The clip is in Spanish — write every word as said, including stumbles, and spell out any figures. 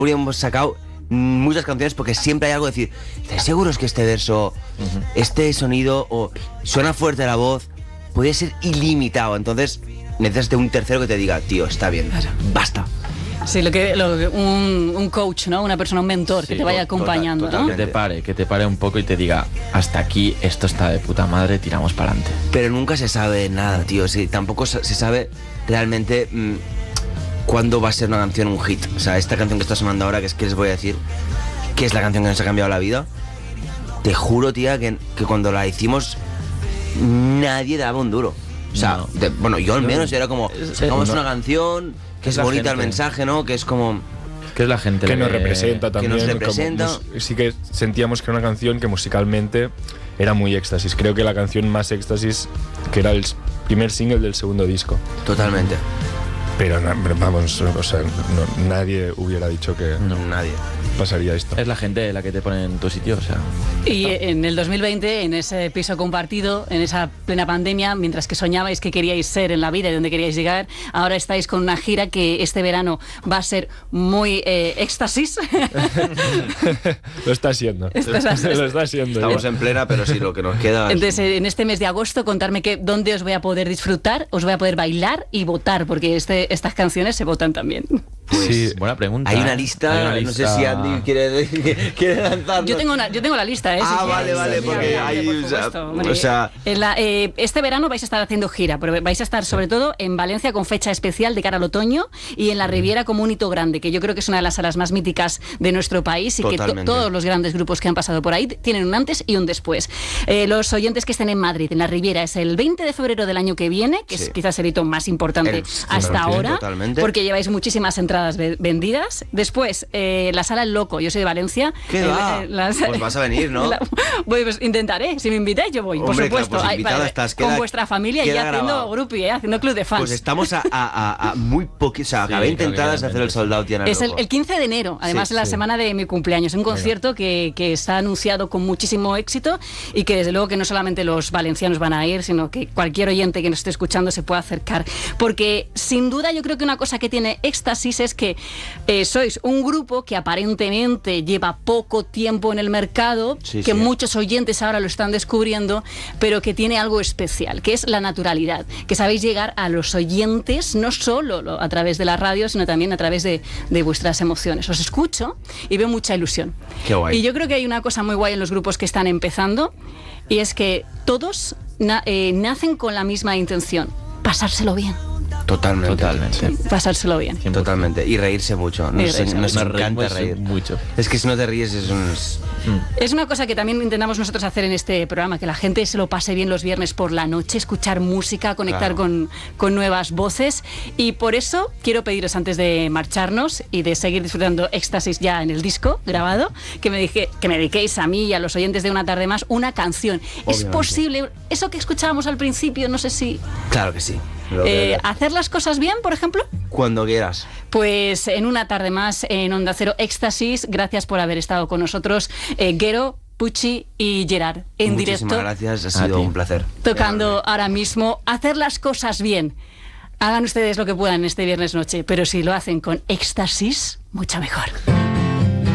hemos sacado muchas canciones porque siempre hay algo de decir, ¿estás seguros que este verso, uh-huh. este sonido, o suena fuerte la voz, puede ser ilimitado? Entonces necesitas de un tercero que te diga, tío, está bien, claro. basta. Sí, lo que, lo, un, un coach, ¿no? Una persona, un mentor, sí, que te vaya acompañando, total, ¿no? Que te pare, que te pare un poco y te diga, hasta aquí, esto está de puta madre, tiramos para adelante. Pero nunca se sabe nada, tío. Sí, tampoco se sabe realmente mmm, cuándo va a ser una canción un hit. O sea, esta canción que está sonando ahora, que es que les voy a decir, que es la canción que nos ha cambiado la vida. Te juro, tía, que, que cuando la hicimos, nadie daba un duro. O sea, no. de, bueno, yo al menos era como, sacamos no. una canción, que es, es bonita gente. El mensaje, ¿no? Que es como... Que es la gente que nos representa también. Que nos representa. Como, sí que sentíamos que era una canción que musicalmente era muy éxtasis. Creo que la canción más éxtasis, que era el primer single del segundo disco. Totalmente. Pero vamos, o sea, no, nadie hubiera dicho que no, nadie pasaría esto. Es la gente la que te pone en tu sitio, o sea. Y en el dos mil veinte, en ese piso compartido, en esa plena pandemia, mientras que soñabais que queríais ser en la vida y dónde queríais llegar, ahora estáis con una gira que este verano va a ser muy eh, éxtasis. Lo está siendo. Estás, Lo está siendo. Estamos en plena, pero sí, lo que nos queda. Entonces, en este mes de agosto, contarme que dónde os voy a poder disfrutar, os voy a poder bailar y votar, porque este, estas canciones se votan también. Pues, sí, buena pregunta. Hay una lista, hay una lista. No sé si Andy quiere, quiere lanzarnos. Yo tengo, una, yo tengo la lista, ¿eh? Ah, si vale, vale, porque mira, hay... Por supuesto, o sea... en la, eh, este verano vais a estar haciendo gira, pero vais a estar sobre todo en Valencia con fecha especial de cara al otoño y en la Riviera como un hito grande, que yo creo que es una de las salas más míticas de nuestro país y Totalmente. que to- todos los grandes grupos que han pasado por ahí tienen un antes y un después. Eh, los oyentes que estén en Madrid, en la Riviera, es el veinte de febrero del año que viene, que sí. es quizás el hito más importante el, hasta no, ahora, totalmente. Porque lleváis muchísimas entradas ve- vendidas. Después, eh, la sala El Loco, yo soy de Valencia. ¿Qué va? Eh, la, pues vas a venir, ¿no? La, pues intentaré, si me invitáis yo voy, Hombre, por supuesto. Claro, pues Ay, vale, estás, con queda, vuestra familia y haciendo grupo y haciendo club de fans. Pues estamos a, a, a, a muy poquito, o sea, sí, a veinte entradas de hacer el sold out. Es el, el quince de enero, además sí, la sí. semana de mi cumpleaños. Un concierto que, que está anunciado con muchísimo éxito y que desde luego que no solamente los valencianos van a ir, sino que cualquier oyente que nos esté escuchando se pueda acercar. Porque sin duda yo creo que una cosa que tiene Éxtasis es que eh, sois un grupo que aparentemente lleva poco tiempo en el mercado, sí, que sí. muchos oyentes ahora lo están descubriendo, pero que tiene algo especial, que es la naturalidad, que sabéis llegar a los oyentes no solo a través de la radio, sino también a través de, de vuestras emociones. Os escucho y veo mucha ilusión. Qué guay. Y yo creo que hay una cosa muy guay en los grupos que están empezando, y es que todos na- eh, nacen con la misma intención, pasárselo bien. Totalmente. Totalmente. Pasárselo bien. cien por ciento. Totalmente. Y reírse mucho. Nos, reírse nos mucho. encanta reír. Mucho. Es que si no te ríes es un... Es una cosa que también intentamos nosotros hacer en este programa, que la gente se lo pase bien los viernes por la noche, escuchar música, conectar claro. con, con nuevas voces. Y por eso quiero pediros, antes de marcharnos y de seguir disfrutando Éxtasis ya en el disco grabado, que me, dije, que me dediquéis a mí y a los oyentes de Una Tarde Más una canción. Obviamente. ¿Es posible eso que escuchábamos al principio? No sé si... Claro que sí. Eh, ¿Hacer las cosas bien, por ejemplo? Cuando quieras. Pues en Una Tarde Más en Onda Cero Éxtasis, gracias por haber estado con nosotros, eh, Guero, Pucci y Gerard, en Muchísimas directo. Gracias, ha sido un placer. Tocando ahora mismo, hacer las cosas bien. Hagan ustedes lo que puedan este viernes noche, pero si lo hacen con Éxtasis, mucho mejor.